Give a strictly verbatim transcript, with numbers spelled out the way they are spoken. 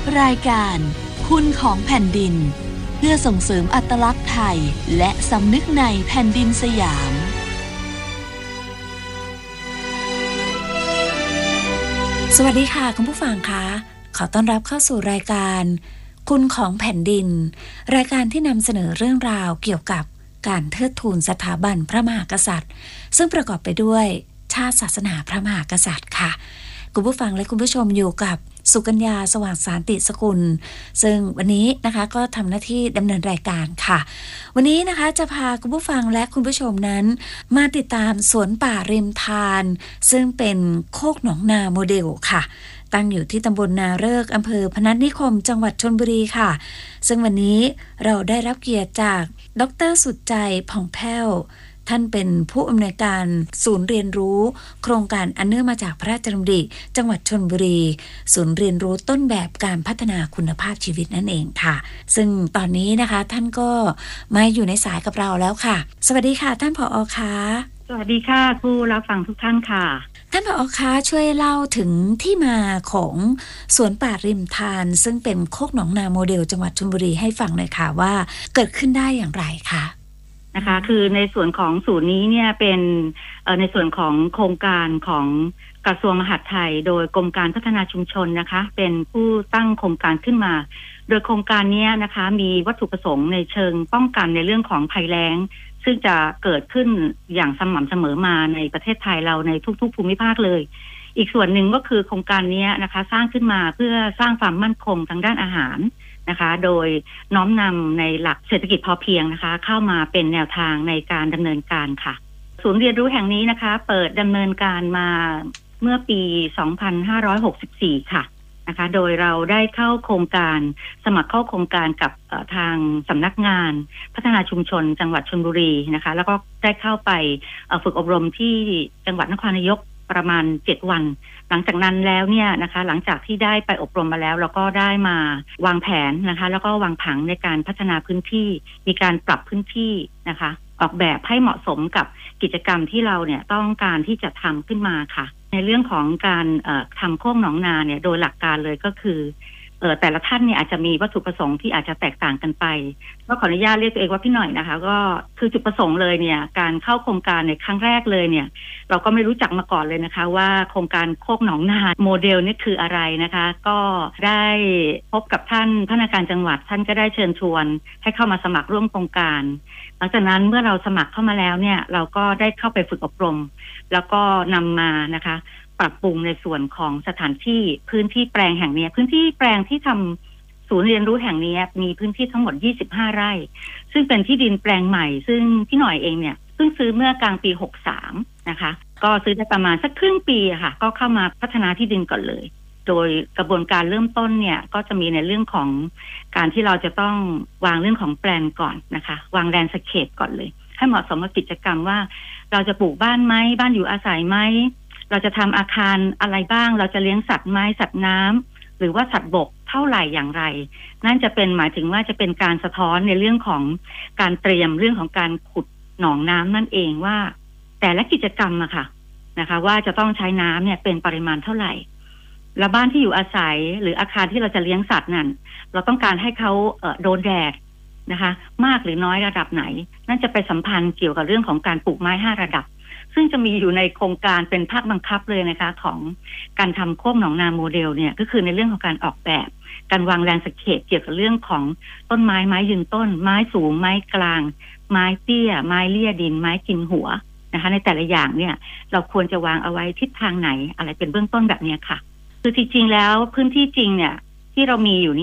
รายการคุณของแผ่นดินเพื่อส่งเสริมอัตลักษณ์ไทยและสำนึกในแผ่นดินสยามสวัสดีค่ะคุณผู้ฟังคะขอต้อนรับเข้าสู่รายการคุณของแผ่นดินรายการที่นำเสนอเรื่องราวเกี่ยวกับการเทิดทูนสถาบันพระมหากษัตริย์ซึ่งประกอบไปด้วยชาติศาสนาพระมหากษัตริย์ค่ะคุณผู้ฟังและคุณผู้ชมอยู่กับสุกัญญาสว่างสานติสกุลซึ่งวันนี้นะคะก็ทำหน้าที่ดำเนินรายการค่ะวันนี้นะคะจะพาคุณผู้ฟังและคุณผู้ชมนั้นมาติดตามสวนป่าริมทานซึ่งเป็นโคกหนองนาโมเดลค่ะตั้งอยู่ที่ตำบลนาฤกษ์อำเภอพนัสนิคมจังหวัดชลบุรีค่ะซึ่งวันนี้เราได้รับเกียรติจากดร.สุดใจผ่องแผ้วท่านเป็นผู้อำนวยการศูนย์เรียนรู้โครงการอันเนื่องมาจากพระราชดำริจังหวัดชลบุรีศูนย์เรียนรู้ต้นแบบการพัฒนาคุณภาพชีวิตนั่นเองค่ะซึ่งตอนนี้นะคะท่านก็มาอยู่ในสายกับเราแล้วค่ะสวัสดีค่ะท่านผอ.คะสวัสดีค่ะผู้รับฟังทุกท่านค่ะท่านผอ.คะช่วยเล่าถึงที่มาของสวนป่าริมทานซึ่งเป็นโคกหนองนาโมเดลจังหวัดชลบุรีให้ฟังหน่อยค่ะว่าเกิดขึ้นได้อย่างไรคะนะคะคือในส่วนของศูนย์นี้เนี่ยเป็นในส่วนของโครงการของกระทรวงมหาดไทยโดยกรมการพัฒนาชุมชนนะคะเป็นผู้ตั้งโครงการขึ้นมาโดยโครงการนี้นะคะมีวัตถุประสงค์ในเชิงป้องกันในเรื่องของภัยแล้งซึ่งจะเกิดขึ้นอย่างสม่ำเสมอมาในประเทศไทยเราในทุกๆภูมิภาคเลยอีกส่วนหนึ่งก็คือโครงการนี้นะคะสร้างขึ้นมาเพื่อสร้างความมั่นคงทางด้านอาหารนะคะโดยน้อมนำในหลักเศรษฐกิจพอเพียงนะคะเข้ามาเป็นแนวทางในการดำเนินการค่ะศูนย์เรียนรู้แห่งนี้นะคะเปิดดำเนินการมาเมื่อปีสองพันห้าร้อยหกสิบสี่ค่ะนะคะโดยเราได้เข้าโครงการสมัครเข้าโครงการกับทางสำนักงานพัฒนาชุมชนจังหวัดชลบุรีนะคะแล้วก็ได้เข้าไปฝึกอบรมที่จังหวัดนครนายกประมาณเจ็ดวันหลังจากนั้นแล้วเนี่ยนะคะหลังจากที่ได้ไปอบรมมาแล้วเราก็ได้มาวางแผนนะคะแล้วก็วางผังในการพัฒนาพื้นที่มีการปรับพื้นที่นะคะออกแบบให้เหมาะสมกับกิจกรรมที่เราเนี่ยต้องการที่จะทำขึ้นมาค่ะในเรื่องของการทำโคกหนองนาเนี่ยโดยหลักการเลยก็คือแต่ละท่านเนี่ยอาจจะมีวัตถุประสงค์ที่อาจจะแตกต่างกันไปก็ขออนุญาตเรียกตัวเองว่าพี่หน่อยนะคะก็คือจุดประสงค์เลยเนี่ยการเข้าโครงการในครั้งแรกเลยเนี่ยเราก็ไม่รู้จักมาก่อนเลยนะคะว่าโครงการโคกหนองนาโมเดลนี่คืออะไรนะคะก็ได้พบกับท่านผู้ว่าการจังหวัดท่านก็ได้เชิญชวนให้เข้ามาสมัครร่วมโครงการหลังจากนั้นเมื่อเราสมัครเข้ามาแล้วเนี่ยเราก็ได้เข้าไปฝึกอบรมแล้วก็นำมานะคะปรับปรุงในส่วนของสถานที่พื้นที่แปลงแห่งนี้พื้นที่แปลงที่ทำศูนย์เรียนรู้แห่งนี้มีพื้นที่ทั้งหมดยี่สิบห้าไร่ซึ่งเป็นที่ดินแปลงใหม่ซึ่งพี่หน่อยเองเนี่ยเพิ่งซื้อเมื่อกลางปีหกสามนะคะก็ซื้อได้ประมาณสักครึ่งปีค่ะก็เข้ามาพัฒนาที่ดินก่อนเลยโดยกระบวนการเริ่มต้นเนี่ยก็จะมีในเรื่องของการที่เราจะต้องวางเรื่องของแปลนก่อนนะคะวางแลนด์สเคปก่อนเลยให้เหมาะสมกับกิจกรรมว่าเราจะปลูกบ้านไหมบ้านอยู่อาศัยไหมเราจะทำอาคารอะไรบ้างเราจะเลี้ยงสัตว์ไม้สัตว์น้ำหรือว่าสัตว์บกเท่าไหร่อย่างไรนั่นจะเป็นหมายถึงว่าจะเป็นการสะท้อนในเรื่องของการเตรียมเรื่องของการขุดหนองน้ำนั่นเองว่าแต่ละกิจกรรมอะค่ะนะคะว่าจะต้องใช้น้ำเนี่ยเป็นปริมาณเท่าไหร่และบ้านที่อยู่อาศัยหรืออาคารที่เราจะเลี้ยงสัตว์นั่นเราต้องการให้เขาเอ่อโดนแดดนะคะมากหรือน้อยระดับไหนนั่นจะไปสัมพันธ์เกี่ยวกับเรื่องของการปลูกไม้ห้าระดับซึ่งจะมีอยู่ในโครงการเป็นภาคบังคับเลยนะคะของการทำโคกหนองนาโมเดลเนี่ยก็คือในเรื่องของการออกแบบการวางแลนด์สเคปเกี่ยวกับเรื่องของต้นไม้ไม้ยืนต้นไม้สูงไม้กลางไม้เตี้ยไม้เลี่ยดินไม้กินหัวนะคะในแต่ละอย่างเนี่ยเราควรจะวางเอาไว้ทิศทางไหนอะไรเป็นเบื้องต้นแบบนี้ค่ะคือจริงๆแล้วพื้นที่จริงเนี่ยที่เรามีอยู่